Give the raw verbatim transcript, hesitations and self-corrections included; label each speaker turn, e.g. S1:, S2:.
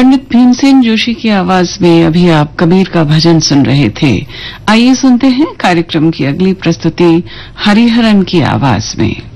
S1: पंडित भीमसेन जोशी की आवाज में अभी आप कबीर का भजन सुन रहे थे। आइए सुनते हैं कार्यक्रम की अगली प्रस्तुति हरिहरन की आवाज में।